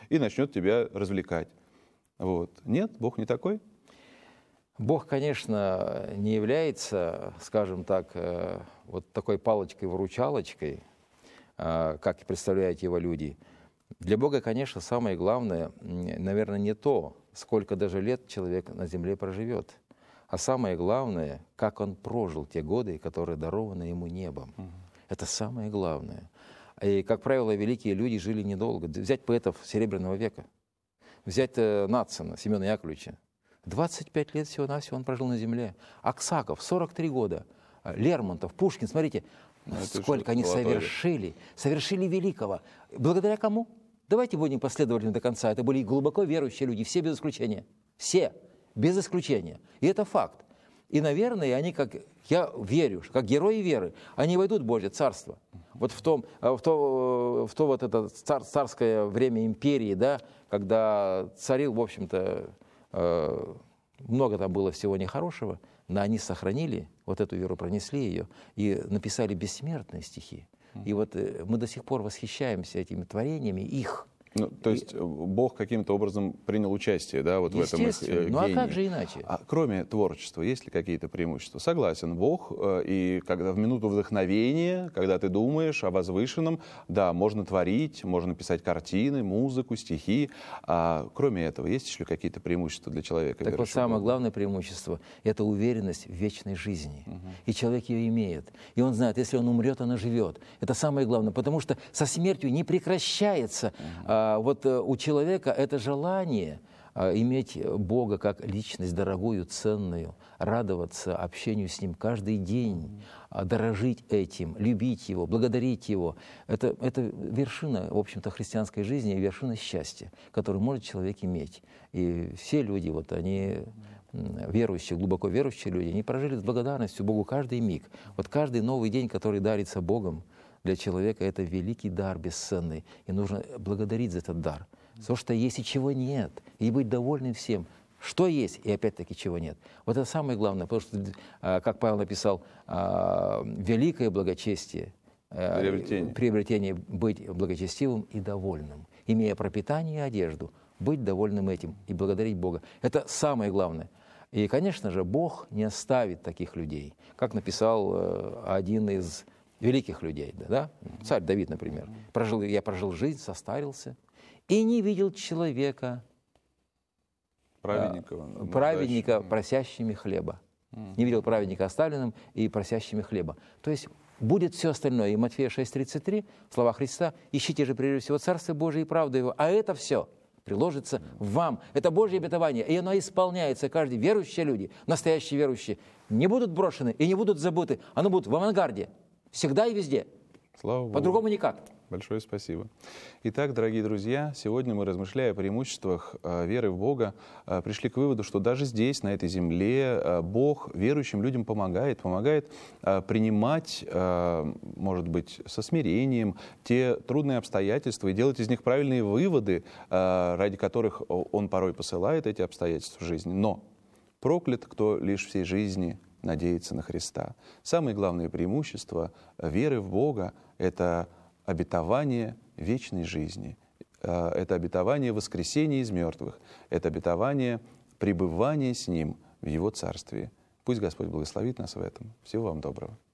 и начнет тебя развлекать. Вот. Нет, Бог не такой? Бог, конечно, не является, скажем так, вот такой палочкой-выручалочкой, как представляют его люди. Для Бога, конечно, самое главное, наверное, не то, сколько даже лет человек на земле проживет, а самое главное, как он прожил те годы, которые дарованы ему небом. Это самое главное. И, как правило, великие люди жили недолго. Взять поэтов Серебряного века, взять Надсона, Семена Яковлевича. 25 лет всего-навсего он прожил на земле. Аксаков, 43 года. Лермонтов, Пушкин, смотрите, сколько они совершили великого. Благодаря кому? Давайте будем последовательны до конца. Это были глубоко верующие люди, все без исключения. Все, без исключения. И это факт. И, наверное, они, как я верю, как герои веры, они войдут в Божье Царство. Вот в то вот это царское время империи, да, когда царил, в общем-то, много там было всего нехорошего, но они сохранили вот эту веру, пронесли ее и написали бессмертные стихи. И вот мы до сих пор восхищаемся этими творениями их. Ну, то есть Бог каким-то образом принял участие, да, вот в этом их гении. Ну а как же иначе? А кроме творчества, есть ли какие-то преимущества? Согласен, Бог, и когда в минуту вдохновения, когда ты думаешь о возвышенном, да, можно творить, можно писать картины, музыку, стихи. А кроме этого, есть еще какие-то преимущества для человека? Так вот, самое главное преимущество – это уверенность в вечной жизни. И человек ее имеет. И он знает, если он умрет, он живет. Это самое главное, потому что со смертью не прекращается вот у человека это желание иметь Бога как личность дорогую, ценную, радоваться общению с Ним каждый день, дорожить этим, любить Его, благодарить Его. Это вершина, в общем-то, христианской жизни и вершина счастья, которую может человек иметь. И все люди, вот они верующие, глубоко верующие люди, они прожили с благодарностью Богу каждый миг. Вот каждый новый день, который дарится Богом, для человека это великий дар бесценный, и нужно благодарить за этот дар. То, что есть и чего нет, и быть довольным всем, что есть, и опять-таки чего нет. Вот это самое главное, потому что, как Павел написал, великое благочестие, приобретение быть благочестивым и довольным, имея пропитание и одежду, быть довольным этим и благодарить Бога. Это самое главное. И, конечно же, Бог не оставит таких людей, как написал один из великих людей, да? Царь Давид, например. Я прожил жизнь, состарился и не видел человека, праведника просящими хлеба. Не видел праведника оставленным и просящими хлеба. То есть будет все остальное. И Матфея 6:33, слова Христа: «Ищите же прежде всего Царство Божие и правду Его, а это все приложится вам». Это Божье обетование, и оно исполняется. Каждый верующие люди, настоящие верующие, не будут брошены и не будут забыты. Оно будет в авангарде. Всегда и везде. Слава Богу. По-другому никак. Большое спасибо. Итак, дорогие друзья, сегодня мы, размышляя о преимуществах веры в Бога, пришли к выводу, что даже здесь, на этой земле, Бог верующим людям помогает принимать, может быть, со смирением те трудные обстоятельства и делать из них правильные выводы, ради которых Он порой посылает эти обстоятельства в жизни. Но проклят, кто лишь всей жизни надеяться на Христа. Самое главное преимущество веры в Бога – это обетование вечной жизни, это обетование воскресения из мертвых, это обетование пребывания с Ним в Его Царстве. Пусть Господь благословит нас в этом. Всего вам доброго.